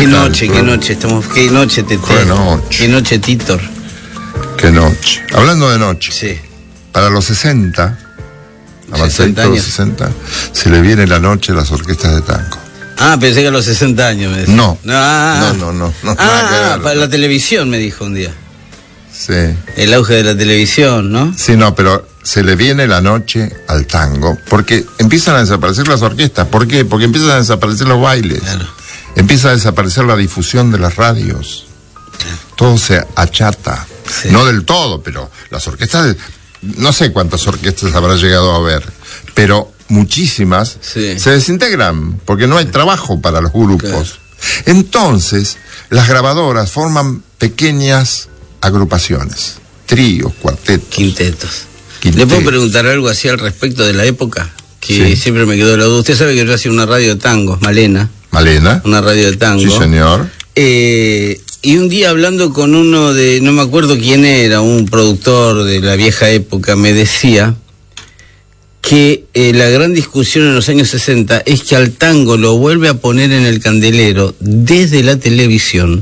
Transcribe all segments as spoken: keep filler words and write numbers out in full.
Qué noche, qué noche, estamos, qué noche, Tete. Qué noche. Qué noche, Titor. Qué noche. Hablando de noche. Sí. Para los sesenta, sesenta a los años. sesenta, se le viene la noche a las orquestas de tango. Ah, pensé que a los sesenta años me decía. No. No, ah, No, no, no, no, Ah, nada que ah, ver. para la televisión me dijo un día. Sí. El auge de la televisión, ¿no? Sí, no, pero se le viene la noche al tango, porque empiezan a desaparecer las orquestas. ¿Por qué? Porque empiezan a desaparecer los bailes. Claro. Empieza a desaparecer la difusión de las radios. Claro. Todo se achata. Sí. No del todo, pero las orquestas, no sé cuántas orquestas habrá llegado a haber, pero muchísimas Sí. se desintegran porque no hay trabajo para los grupos. Claro. Entonces, las grabadoras forman pequeñas agrupaciones, tríos, cuartetos. Quintetos. Quintetos. ¿Le puedo preguntar algo así al respecto de la época? Que Sí. siempre me quedó la duda. Usted sabe que yo hacía una radio de tangos, Malena, Malena. una radio de tango. Sí, señor. Eh, y un día hablando con uno de, no me acuerdo quién era, un productor de la vieja época, me decía que eh, la gran discusión en los años sesenta es que al tango lo vuelve a poner en el candelero desde la televisión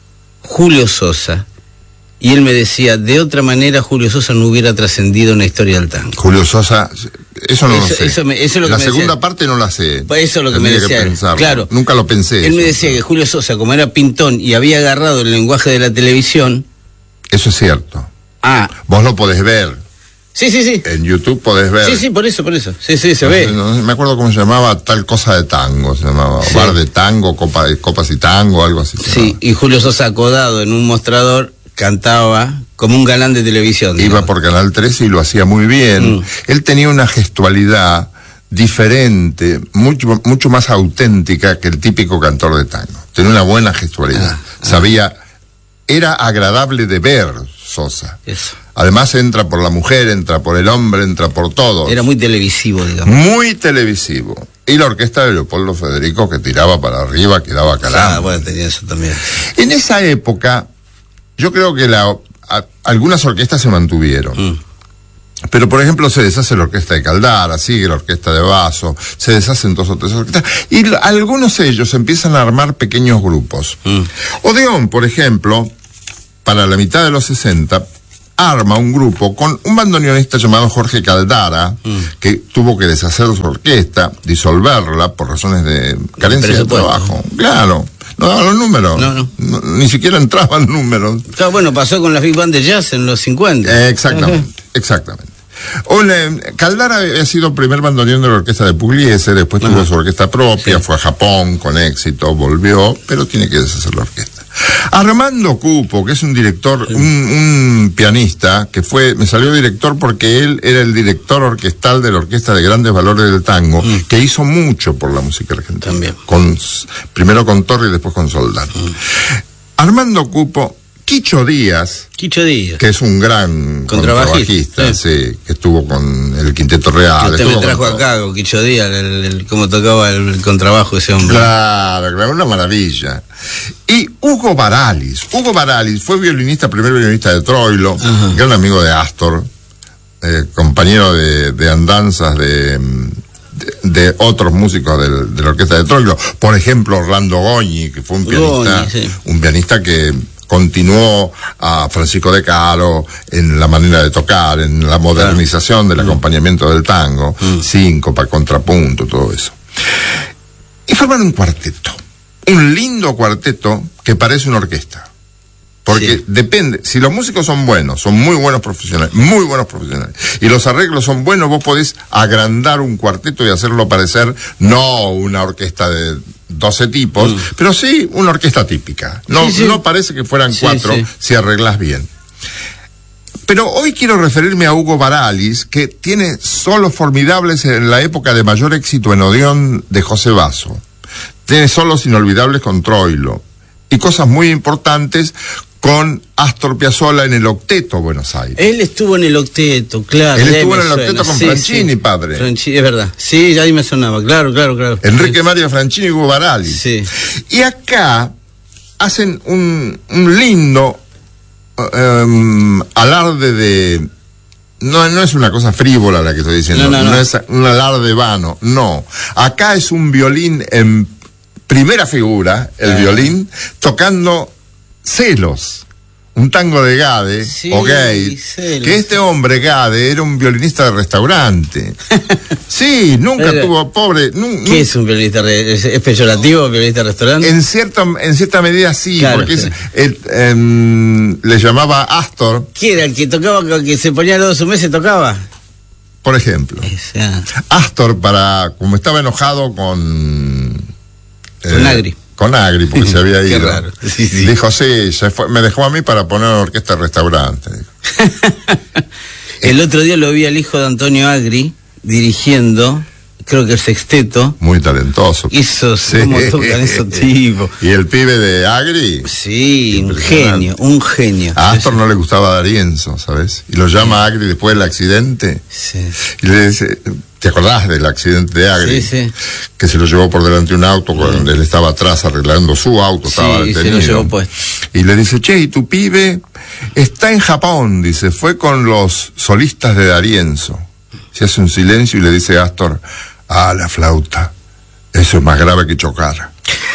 Julio Sosa. Y él me decía, de otra manera Julio Sosa no hubiera trascendido en la historia del tango. Julio Sosa, eso no Eso- lo sé. eso me- eso es lo que la me segunda decía. parte no la sé. Pues eso es lo que me Tendría decía él. pensarlo. Claro. Nunca lo pensé. Él me eso. decía que Julio Sosa, como era pintón y había agarrado el lenguaje de la televisión, Eso es cierto. ah, Vos lo podés ver. sí, sí, sí. En YouTube podés ver. Sí, sí, por eso, por eso. Sí, sí, se No ve. sé, no sé, me acuerdo cómo se llamaba, tal cosa de tango, se llamaba. Sí. Bar de tango, copa de copas y tango, algo así. se Sí, llamaba. y Julio Sosa acodado en un mostrador cantaba como un galán de televisión. Iba digamos. por Canal trece y lo hacía muy bien. Mm. Él tenía una gestualidad diferente, mucho, mucho más auténtica que el típico cantor de tango. Tenía una buena gestualidad. Ah, ah. Sabía, era agradable de ver, Sosa. Eso. Además entra por la mujer, entra por el hombre, entra por todo. Era muy televisivo, digamos. Muy televisivo. Y la orquesta de Leopoldo Federico, que tiraba para arriba, quedaba calando. Ah, bueno, tenía eso también. En esa época, yo creo que la, a- algunas orquestas se mantuvieron. Mm. Pero, por ejemplo, se deshace la orquesta de Caldara, sigue la orquesta de Basso, se deshacen dos o tres orquestas. Y l- algunos de ellos empiezan a armar pequeños grupos. Mm. Odeón, por ejemplo, para la mitad de los sesenta, arma un grupo con un bandoneonista llamado Jorge Caldara, Mm. que tuvo que deshacer su orquesta, disolverla por razones de carencia de presupuesto. trabajo. Claro, no daban los números. No, no. Ni siquiera entraban números. Claro, bueno, pasó con las Big Band de Jazz en los cincuenta. Eh, exactamente, exactamente. Un, eh, Caldara había sido primer bandoneón de la orquesta de Pugliese, después Ajá. tuvo su orquesta propia, Sí. fue a Japón con éxito, volvió, pero tiene que deshacer la orquesta. Armando Cupo, que es un director, un, un pianista, que fue, me salió director porque él era el director orquestal de la Orquesta de Grandes Valores del Tango, Mm. que hizo mucho por la música argentina. También. Con, primero con Torri y después con Soldán. Mm. Armando Cupo, Quicho Díaz, Quicho Díaz. que es un gran Contrabajista, contrabajista, sí, que estuvo con el Quinteto Real. Que usted me estuvo trajo con todo. acá con Quicho Díaz, el, el- cómo tocaba el, el contrabajo ese hombre. Claro, claro, una maravilla. Y Hugo Baralis. Hugo Baralis fue violinista, primer violinista de Troilo, Ajá. gran amigo de Astor, eh, compañero de, de andanzas de, de, de otros músicos del- de la orquesta de Troilo. Por ejemplo, Orlando Goñi, que fue un pianista, Goñi, sí. un pianista que continuó a Francisco de Caro en la manera de tocar, en la modernización del acompañamiento del tango, Mm. síncopa, contrapunto, todo eso. Y forman un cuarteto, un lindo cuarteto que parece una orquesta. Porque Sí. depende, si los músicos son buenos, son muy buenos profesionales, muy buenos profesionales, y los arreglos son buenos, vos podés agrandar un cuarteto y hacerlo parecer no una orquesta de doce tipos, Mm. pero sí una orquesta típica. No, Sí, sí. no parece que fueran Sí, cuatro sí. si arreglás bien. Pero hoy quiero referirme a Hugo Baralis, que tiene solos formidables en la época de mayor éxito en Odeón de José Basso. Tiene solos inolvidables con Troilo. Y cosas muy importantes con Astor Piazzolla en el Octeto Buenos Aires. Él estuvo en el octeto, claro. Él ya estuvo me en el suena. octeto con Sí, Franchini, sí. padre. Franchini, es verdad. Sí, ya ahí me sonaba, claro, claro, claro. Enrique Mario Franchini y Hugo Baralis. Sí. Y acá hacen un, un lindo um, alarde de... No, no es una cosa frívola la que estoy diciendo, No, no, no, no. es un alarde vano, no. Acá es un violín en primera figura, el Ah. violín, tocando Celos. Un tango de Gade, Sí, o Gade, Celos. que este hombre, Gade, era un violinista de restaurante. Sí, nunca Pero, tuvo, pobre... nu- ¿Qué nu- es un violinista? re- ¿Es, es peyorativo, violinista de restaurante? En cierta, en cierta medida sí, Claro, porque sí. es- el, em, le llamaba Astor, ¿Qué era? ¿El que tocaba, que se ponía los dos meses tocaba? por ejemplo. Ese, ah. Astor, para, como estaba enojado con... Con Agri. Con Agri, porque se había Qué ido. raro. Sí, sí. Dijo, sí, se fue, me dejó a mí para poner una orquesta de restaurante. dijo. El otro día lo vi al hijo de Antonio Agri dirigiendo, creo que el sexteto. Muy talentoso. Hizo, Sí. ¿cómo tocan esos tipos? Y el pibe de Agri, Sí, un Impresionante. genio, un genio. a Astor no le gustaba D'Arienzo, ¿sabes? Y lo llama a Agri después del accidente. Sí. Y le dice, ¿te acordás del accidente de Agri? Sí, sí. Que se lo llevó por delante de un auto cuando él estaba atrás arreglando su auto, Sí, estaba se lo detenido. llevó puesto. Y le dice, che, y tu pibe está en Japón, dice, fue con los solistas de D'Arienzo. Se hace un silencio y le dice a Astor, ah, la flauta, eso es más grave que chocar.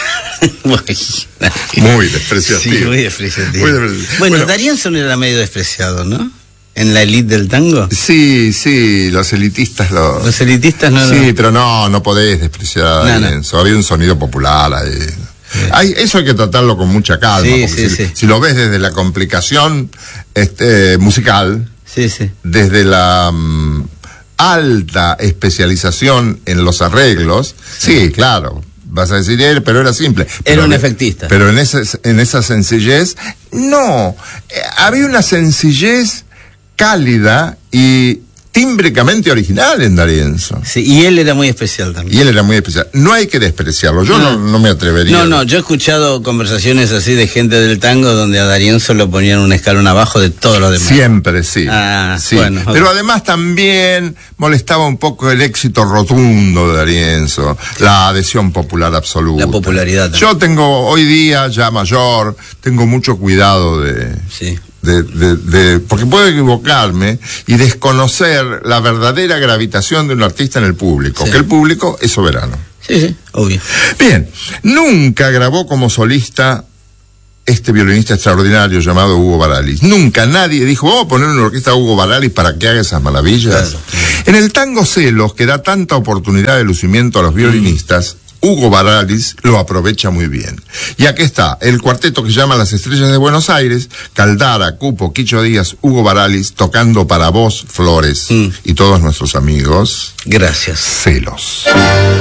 Muy despreciativo. Sí, muy despreciativo. Muy despreciativo. Bueno, Bueno, D'Arienzo era medio despreciado, ¿no? En la elite del tango. Sí, sí, los elitistas lo... Los elitistas no. Sí, no- pero no, no podés despreciar a No, no. D'Arienzo. Había un sonido popular ahí. Hay, eso hay que tratarlo con mucha calma, Sí, porque sí, si, sí. si lo ves desde la complicación este, musical, Sí, sí. desde la mm, alta especialización en los arreglos, sí, claro, vas a decir, "Eh, pero era simple. Pero un en- efectista. Pero en, ese, en esa sencillez, no, eh, había una sencillez cálida y tímbricamente original en D'Arienzo. Sí, y él era muy especial también. Y él era muy especial. No hay que despreciarlo. Yo no, No. no me atrevería. No, no, yo he escuchado conversaciones así de gente del tango donde a D'Arienzo lo ponían un escalón abajo de todos los demás. Siempre, sí. Ah, sí. bueno, ok. Pero además también molestaba un poco el éxito rotundo de D'Arienzo, la adhesión popular absoluta. La popularidad también. Yo tengo, hoy día, ya mayor, tengo mucho cuidado de... Sí. De, de, de- porque puedo equivocarme y desconocer la verdadera gravitación de un artista en el público, Sí. que el público es soberano. Sí, sí, obvio. Bien, nunca grabó como solista este violinista extraordinario llamado Hugo Baralis. Nunca nadie dijo, vamos a poner una orquesta a Hugo Baralis para que haga esas maravillas. Claro. En el tango Celos, que da tanta oportunidad de lucimiento a los violinistas, Hugo Baralis lo aprovecha muy bien. Y aquí está, el cuarteto que llama Las Estrellas de Buenos Aires, Caldara, Cupo, Quicho Díaz, Hugo Baralis, tocando para vos, Flores, Mm. y todos nuestros amigos, Gracias. Celos.